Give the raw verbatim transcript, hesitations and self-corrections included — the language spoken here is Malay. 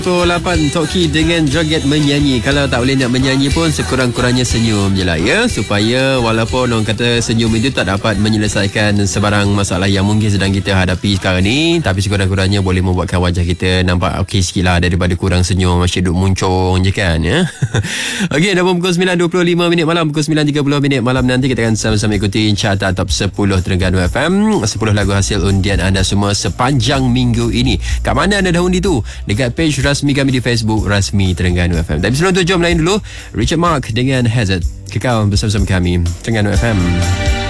lapan Toki dengan joget menyanyi. Kalau tak boleh nak menyanyi pun sekurang-kurangnya senyum je lah ya, supaya walaupun orang kata senyum itu tak dapat menyelesaikan sebarang masalah yang mungkin sedang kita hadapi sekarang ni, tapi sekurang-kurangnya boleh membuatkan wajah kita nampak okey sikit lah, daripada kurang senyum masih duk muncung je kan ya. Okey, dah pukul sembilan dua puluh lima minit malam, pukul sembilan tiga puluh minit malam nanti kita akan sama-sama ikuti carta top sepuluh Terengganu F M, sepuluh lagu hasil undian anda semua sepanjang minggu ini. Kat mana anda dah undi tu? Dekat page rasmi kami di Facebook Rasmi Terengganu F M. Tapi sebelum tu jom lain dulu Richard Mark dengan Hazard. Kekal bersama-sama kami Terengganu F M.